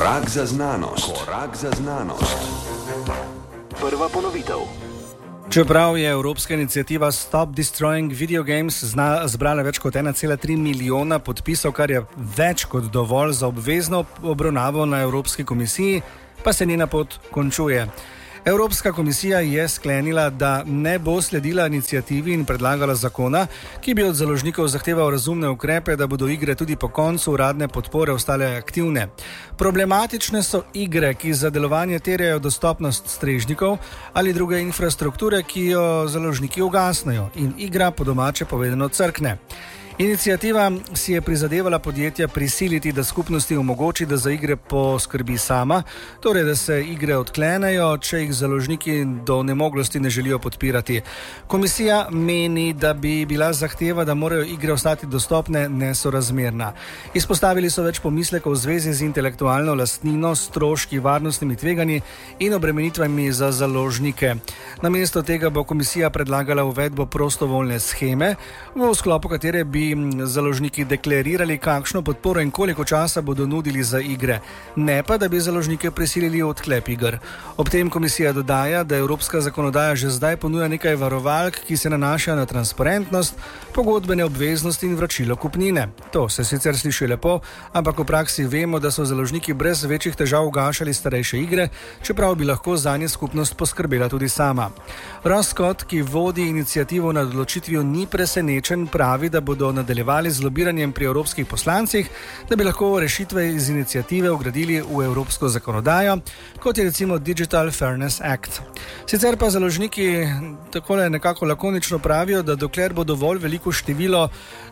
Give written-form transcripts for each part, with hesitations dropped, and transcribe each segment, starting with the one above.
Korak za znanost. Korak za znanost. Prva ponovitev. Čeprav je evropska iniciativa Stop Destroying Video Games zbrala več kot 1,3 milijona podpisov, kar je več kot dovolj za obvezno obravnavo na Evropski komisiji, pa se njena pot končuje. Evropska komisija je sklenila, da ne bo sledila iniciativi in predlagala zakona, ki bi od založnikov zahteval razumne ukrepe, da bodo igre tudi po koncu uradne podpore ostale aktivne. Problematične so igre, ki za delovanje terjajo dostopnost strežnikov ali druge infrastrukture, ki jo založniki ugasnejo in igra po domače povedano crkne. Iniciativa si je prizadevala podjetja prisiliti, da skupnosti omogoči, da za igre poskrbi sama, torej da se igre odklenejo, če jih založniki do nemoglosti ne želijo podpirati. Komisija meni, da bi bila zahteva, da morajo igre ostati dostopne, nesorazmerna. Izpostavili so več pomislekov v zvezi z intelektualno lastnino, stroški, varnostnimi tveganji in obremenitvami za založnike. Namesto tega bo komisija predlagala uvedbo prostovoljne sheme, v sklopu katere bi založniki deklarirali, kakšno podporo in koliko časa bodo nudili za igre, ne pa, da bi založnike prisilili v odklep iger. Ob tem komisija dodaja, da evropska zakonodaja že zdaj ponuja nekaj varovalk, ki se nanašajo na transparentnost, pogodbene obveznosti in vračilo kupnine. To se sicer sliši lepo, ampak v praksi vemo, da so založniki brez večjih težav ugašali starejše igre, čeprav bi lahko zanje skupnost poskrbela tudi sama. Ross Scott, ki vodi iniciativo nad odločitvijo, ni presenečen, pravi, da bodo nadaljevali z lobiranjem pri evropskih poslancih, da bi lahko rešitve iz iniciative vgradili v evropsko zakonodajo, kot je recimo Digital Fairness Act. Sicer pa založniki takole nekako lakonično pravijo, da dokler bo dovolj veliko število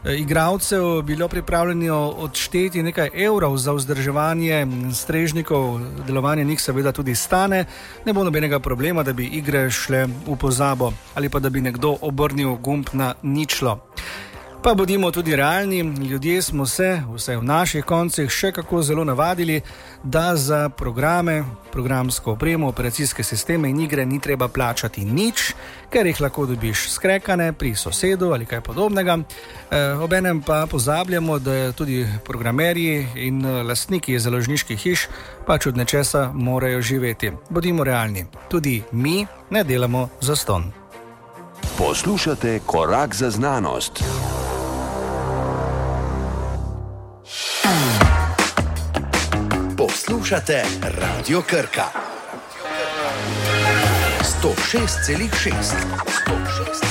igralcev bilo pripravljeno odšteti nekaj evrov za vzdrževanje strežnikov, delovanje njih seveda tudi stane, ne bo nobenega problema, da bi igre šle v pozabo ali pa da bi nekdo obrnil gumb na ničlo. Pa bodimo tudi realni, ljudje smo se, vsaj v naših koncih, še kako zelo navadili, da za programe, programsko opremo, operacijske sisteme in igre ni treba plačati nič, ker jih lahko dobiš skrekane pri sosedu ali kaj podobnega. Obenem pa pozabljamo, da tudi programerji in lastniki založniških hiš pač od nečesa morajo živeti. Bodimo realni, tudi mi ne delamo zastonj. Poslušate Korak za znanost. Poslušate Radio Krka 106,6.